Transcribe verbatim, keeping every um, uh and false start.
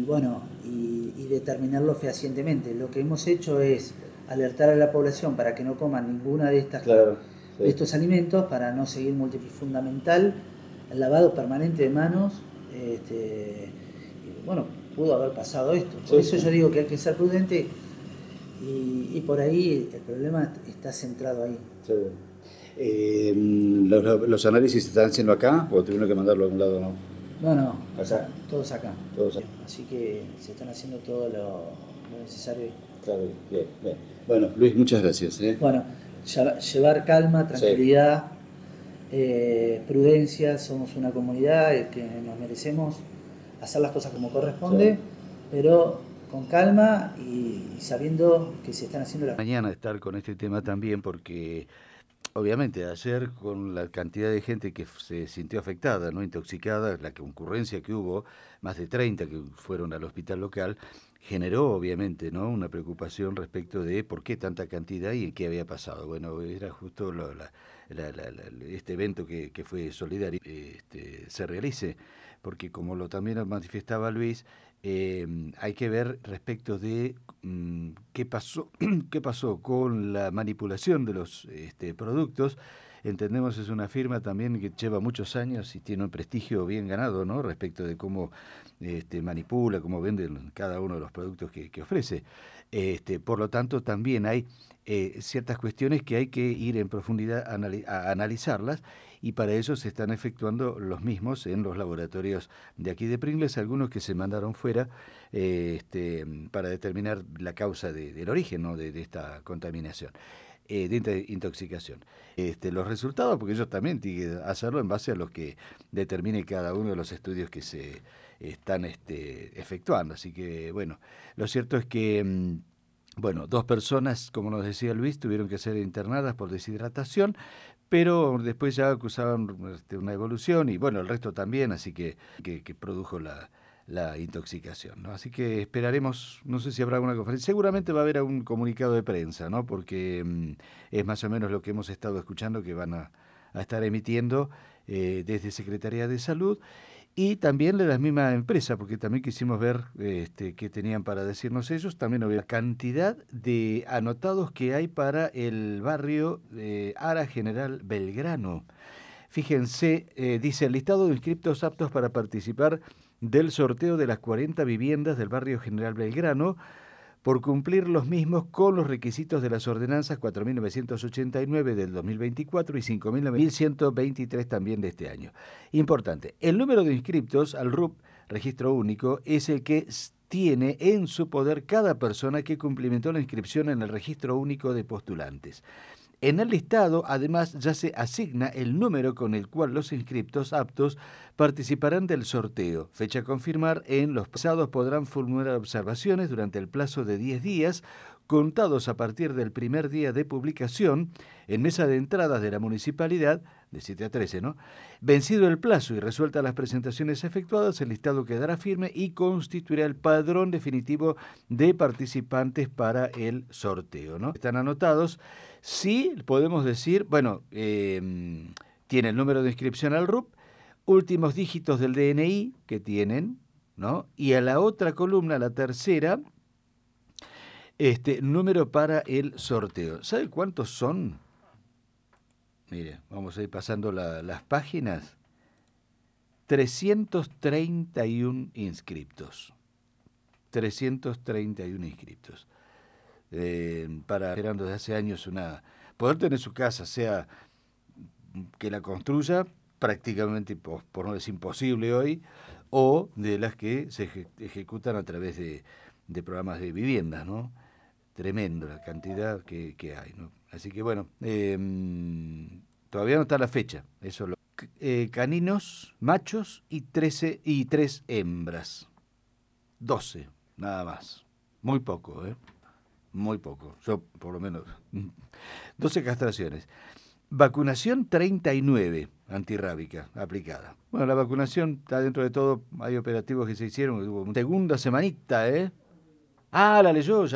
bueno, y, y determinarlo fehacientemente. Lo que hemos hecho es alertar a la población para que no coman ninguna de estas Claro, de sí. estos alimentos, para no seguir multiplicando. Fundamental el lavado permanente de manos. Este, y bueno, pudo haber pasado esto. Por Sí, eso sí. yo digo que hay que ser prudente y, y por ahí el problema está centrado ahí. Sí. Eh, los, los análisis se están haciendo acá o tuvieron que mandarlo a algún lado, ¿no? No, no, o sea, Acá, todos acá. todos acá. Así que se están haciendo todo lo, lo necesario. Claro, bien, bien. Bueno, Luis, muchas gracias, ¿eh? Bueno, llevar calma, Sí, tranquilidad, eh, prudencia. Somos una comunidad eh, que nos merecemos hacer las cosas como sí. corresponde, pero con calma y, y sabiendo que se están haciendo las... Mañana estar con este tema también porque obviamente ayer con la cantidad de gente que se sintió afectada, no intoxicada, la concurrencia que hubo, más de treinta que fueron al hospital local, generó obviamente, ¿no?, una preocupación respecto de por qué tanta cantidad y qué había pasado. Bueno, era justo lo, la, la, la, la, este evento que, que fue solidario, este, se realice, porque como lo también manifestaba Luis, eh, hay que ver respecto de mmm, qué pasó, qué pasó con la manipulación de los este, productos. Entendemos es una firma también que lleva muchos años y tiene un prestigio bien ganado, ¿no?, respecto de cómo este, manipula, cómo vende cada uno de los productos que, que ofrece. Este, por lo tanto, también hay eh, ciertas cuestiones que hay que ir en profundidad a, anali a analizarlas, y para eso se están efectuando los mismos en los laboratorios de aquí de Pringles, algunos que se mandaron fuera eh, este, para determinar la causa de, del origen, ¿no?, de, de esta contaminación. Eh, de intoxicación. Este, los resultados, porque ellos también tienen que hacerlo en base a los que determine cada uno de los estudios que se están este, efectuando. Así que, bueno, lo cierto es que, mmm, bueno, dos personas, como nos decía Luis, tuvieron que ser internadas por deshidratación, pero después ya acusaban este, una evolución y, bueno, el resto también, así que, que, que produjo la, la intoxicación, ¿no? Así que esperaremos, no sé si habrá alguna conferencia, seguramente va a haber algún comunicado de prensa, ¿no?, porque mmm, es más o menos lo que hemos estado escuchando que van a, a estar emitiendo eh, desde Secretaría de Salud y también de la misma empresa, porque también quisimos ver este, qué tenían para decirnos ellos. También había la cantidad de anotados que hay para el barrio de Ara General Belgrano. Fíjense, eh, dice el listado de inscriptos aptos para participar del sorteo de las cuarenta viviendas del barrio General Belgrano, por cumplir los mismos con los requisitos de las ordenanzas cuatro mil novecientos ochenta y nueve del dos mil veinticuatro y cinco mil ciento veintitrés también de este año. Importante, el número de inscriptos al R U P, registro único, es el que tiene en su poder cada persona que cumplimentó la inscripción en el registro único de postulantes. En el listado, además, ya se asigna el número con el cual los inscriptos aptos participarán del sorteo. Fecha a confirmar: en los pasados podrán formular observaciones durante el plazo de diez días, contados a partir del primer día de publicación, en mesa de entradas de la municipalidad, de siete a trece, ¿no? Vencido el plazo y resueltas las presentaciones efectuadas, el listado quedará firme y constituirá el padrón definitivo de participantes para el sorteo, ¿no? Están anotados. Sí, podemos decir, bueno, eh, tiene el número de inscripción al R U P, últimos dígitos del D N I que tienen, ¿no? Y a la otra columna, la tercera, este número para el sorteo. ¿Sabe cuántos son? Mire, vamos a ir pasando la, las páginas. trescientos treinta y uno inscriptos. trescientos treinta y uno inscriptos. Eh, para esperando desde hace años una poder tener su casa, sea que la construya prácticamente, por, por no decir imposible hoy, o de las que se eje, ejecutan a través de, de programas de viviendas, ¿no? Tremendo la cantidad que, que hay, ¿no? Así que bueno, eh, todavía no está la fecha, eso lo, eh, caninos machos y trece y tres hembras, doce nada más, muy poco, ¿eh? Muy poco, yo por lo menos, doce castraciones. Vacunación treinta y nueve antirrábica aplicada. Bueno, la vacunación está dentro de todo, hay operativos que se hicieron, hubo segunda semanita, ¿eh? Ah, la leyó, ya